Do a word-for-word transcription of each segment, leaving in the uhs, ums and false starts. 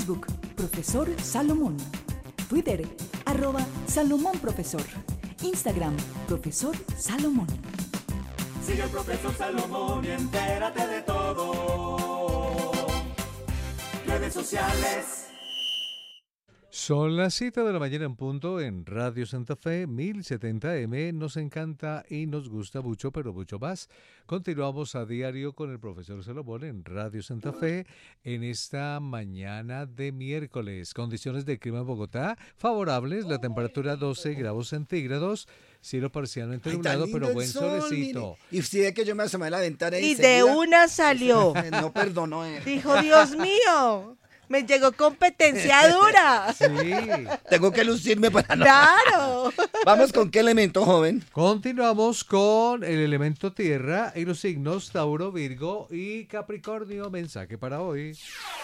Facebook, Profesor Salomón. Twitter, arroba Salomón Profesor. Instagram, Profesor Salomón. Sigue al Profesor Salomón y entérate de todo. Redes sociales. Son las siete de la mañana en punto en Radio Santa Fe mil setenta eme. Nos encanta y nos gusta mucho, pero mucho más. Continuamos a diario con el profesor Salomón en Radio Santa Fe en esta mañana de miércoles. Condiciones de clima en Bogotá favorables, la temperatura doce grados centígrados, cielo parcialmente Ay, nublado, tan pero lindo buen el sol, solecito. mire. Y si ve que yo me asomé a la ventana Y enseguida, de una salió. No perdonó él. Dijo, Dios mío, me llegó competencia dura. Sí. Tengo que lucirme para no. Claro. Vamos con qué elemento, joven. Continuamos con el elemento tierra y los signos Tauro, Virgo y Capricornio. Mensaje para hoy.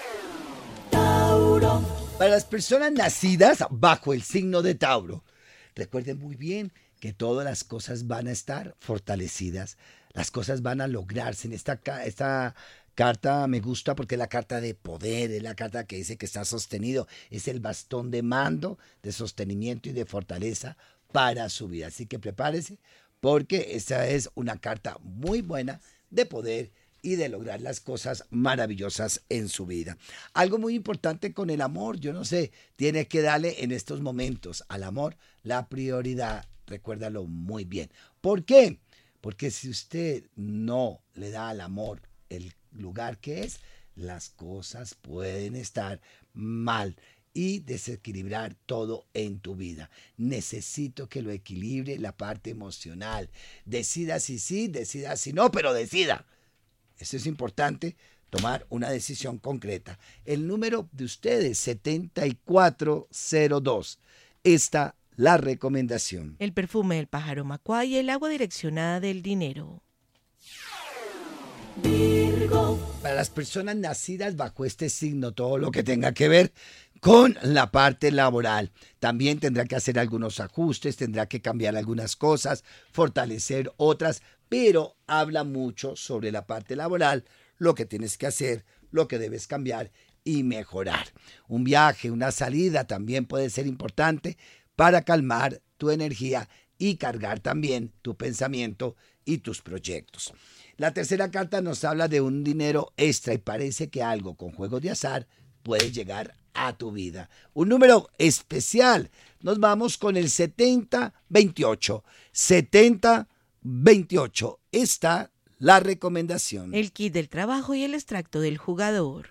Tauro. Para las personas nacidas bajo el signo de Tauro, recuerden muy bien que todas las cosas van a estar fortalecidas, las cosas van a lograrse. En esta, ca- esta carta me gusta porque es la carta de poder, es la carta que dice que está sostenido, es el bastón de mando, de sostenimiento y de fortaleza para su vida. Así que prepárese porque esta es una carta muy buena de poder y de lograr las cosas maravillosas en su vida. Algo muy importante con el amor, yo no sé, tiene que darle en estos momentos al amor la prioridad, recuérdalo muy bien. ¿Por qué? Porque si usted no le da al amor el lugar que es, las cosas pueden estar mal y desequilibrar todo en tu vida. Necesito que lo equilibre la parte emocional. Decida si sí, decida si no, pero decida. Eso es importante, tomar una decisión concreta. El número de ustedes, setenta y cuatro cero dos. Esta la recomendación. El perfume del pájaro macuá y el agua direccionada del dinero. Virgo. Para las personas nacidas bajo este signo, todo lo que tenga que ver con la parte laboral. También tendrá que hacer algunos ajustes, tendrá que cambiar algunas cosas, fortalecer otras, pero habla mucho sobre la parte laboral, lo que tienes que hacer, lo que debes cambiar y mejorar. Un viaje, una salida también puede ser importante para calmar tu energía y cargar también tu pensamiento y tus proyectos. La tercera carta nos habla de un dinero extra y parece que algo con juegos de azar puede llegar a tu vida. Un número especial. Nos vamos con el setenta veintiocho. setenta veintiocho. Está la recomendación. El kit del trabajo y el extracto del jugador.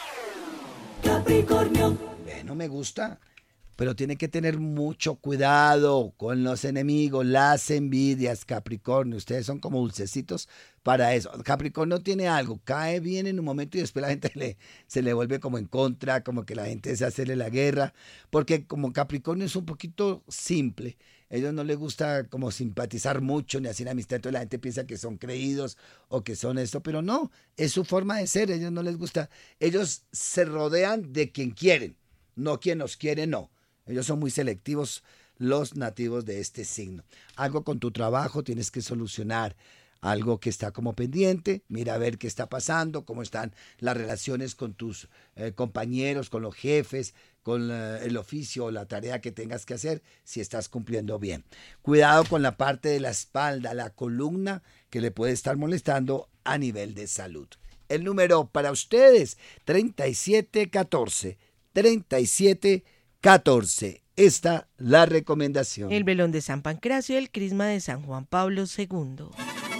Capricornio. Bueno, me gusta, pero tiene que tener mucho cuidado con los enemigos, las envidias, Capricornio. Ustedes son como dulcecitos para eso. Capricornio tiene algo, cae bien en un momento y después la gente le, se le vuelve como en contra, como que la gente se hace la guerra, porque como Capricornio es un poquito simple, ellos no les gusta como simpatizar mucho ni hacer amistad, entonces la gente piensa que son creídos o que son esto, pero no, es su forma de ser, ellos no les gusta, ellos se rodean de quien quieren, no quien los quiere, no. Ellos son muy selectivos, los nativos de este signo. Algo con tu trabajo tienes que solucionar, algo que está como pendiente, mira a ver qué está pasando, cómo están las relaciones con tus eh, compañeros, con los jefes, con eh, el oficio o la tarea que tengas que hacer, si estás cumpliendo bien. Cuidado con la parte de la espalda, la columna, que le puede estar molestando a nivel de salud. El número para ustedes, treinta y siete catorce, treinta y siete catorce. Esta la recomendación. El velón de San Pancracio y el crisma de San Juan Pablo segundo.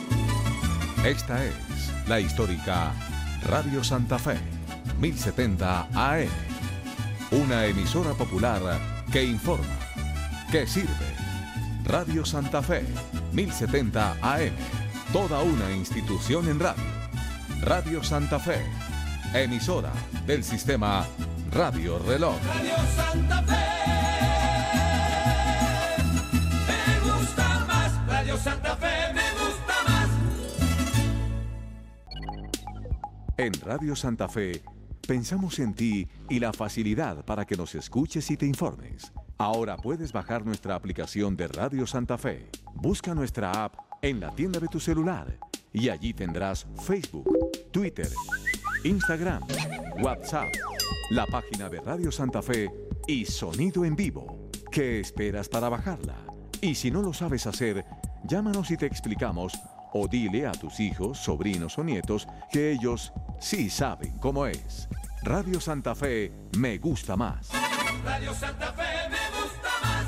Esta es la histórica Radio Santa Fe, mil setenta A M. Una emisora popular que informa, que sirve. Radio Santa Fe, mil setenta A M. Toda una institución en radio. Radio Santa Fe, emisora del sistema Radio Reloj. Radio Santa Fe. Me gusta más. Radio Santa Fe me gusta más. En Radio Santa Fe, pensamos en ti y la facilidad para que nos escuches y te informes. Ahora puedes bajar nuestra aplicación de Radio Santa Fe. Busca nuestra app en la tienda de tu celular y allí tendrás Facebook, Twitter, Instagram, WhatsApp, la página de Radio Santa Fe y Sonido en Vivo. ¿Qué esperas para bajarla? Y si no lo sabes hacer, llámanos y te explicamos, o dile a tus hijos, sobrinos o nietos que ellos sí saben cómo es. Radio Santa Fe me gusta más. Radio Santa Fe me gusta más.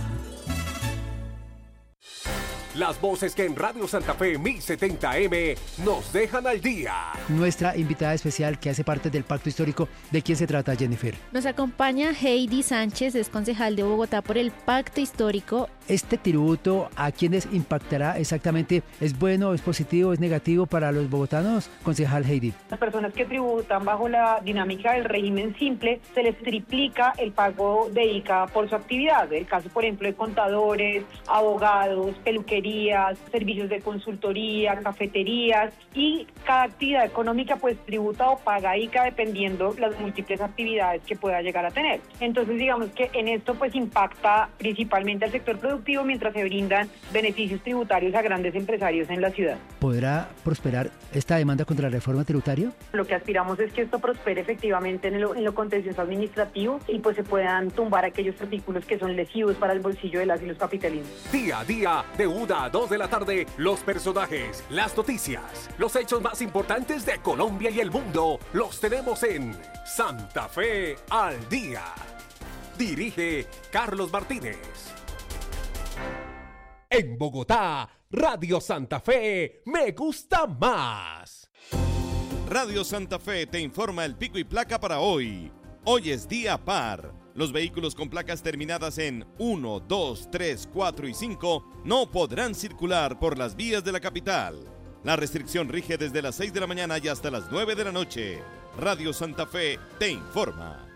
Las voces que en Radio Santa Fe mil setenta eme nos dejan al día. Nuestra invitada especial que hace parte del Pacto Histórico. ¿De quién se trata, Jennifer? Nos acompaña Heidi Sánchez, es concejal de Bogotá por el Pacto Histórico. ¿Este tributo a quiénes impactará exactamente? ¿Es bueno, es positivo, es negativo para los bogotanos? Concejal Heidi. Las personas que tributan bajo la dinámica del régimen simple, se les triplica el pago de I C A por su actividad. El caso, por ejemplo, de contadores, abogados, peluquerías, servicios de consultoría, cafeterías, y cada actividad económica pues tributa o paga I C A dependiendo las múltiples actividades que pueda llegar a tener. Entonces, digamos que en esto pues impacta principalmente al sector productivo, mientras se brindan beneficios tributarios a grandes empresarios en la ciudad. ¿Podrá prosperar esta demanda contra la reforma tributaria? Lo que aspiramos es que esto prospere efectivamente en lo, en lo contencioso administrativo y pues se puedan tumbar aquellos artículos que son lesivos para el bolsillo de las y los capitalinos. Día a día, de una a dos de la tarde, los personajes, las noticias, los hechos más importantes de Colombia y el mundo, los tenemos en Santa Fe al Día. Dirige Carlos Martínez. En Bogotá, Radio Santa Fe me gusta más. Radio Santa Fe te informa el pico y placa para hoy. Hoy es día par. Los vehículos con placas terminadas en uno, dos, tres, cuatro y cinco no podrán circular por las vías de la capital. La restricción rige desde las seis de la mañana y hasta las nueve de la noche. Radio Santa Fe te informa.